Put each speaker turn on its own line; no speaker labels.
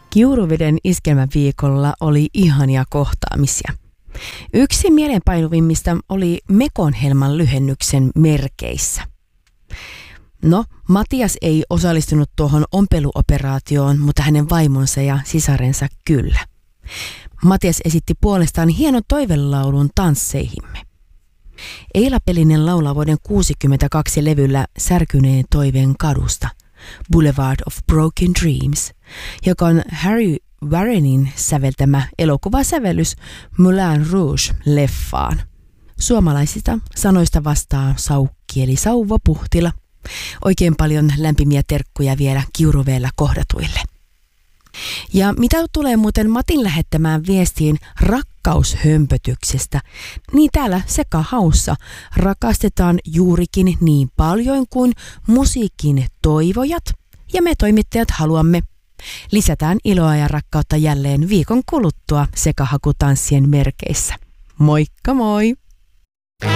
Kiuruveden iskelmäviikolla oli ihania kohtaamisia. Yksi mielenpainuvimmista oli Mekonhelman lyhennyksen merkeissä. No, Matias ei osallistunut tuohon ompeluoperaatioon, mutta hänen vaimonsa ja sisarensa kyllä. Matias esitti puolestaan hienon toivelaulun tansseihimme. Eila Pelinen laulaa vuoden 1962 levyllä Särkyneen toiveen kadusta, Boulevard of Broken Dreams, joka on Harry Warrenin säveltämä elokuvasävellys Moulin Rouge-leffaan. Suomalaisista sanoista vastaa Saukki eli Sauva Puhtila. Oikein paljon lämpimiä terkkuja vielä Kiuruvedellä kohdatuille. Ja mitä tulee muuten Matin lähettämään viestiin rakkaushömpötyksestä, niin täällä Sekahaussa rakastetaan juurikin niin paljon kuin musiikin toivojat ja me toimittajat haluamme. Lisätään iloa ja rakkautta jälleen viikon kuluttua sekahakutanssien merkeissä. Moikka moi!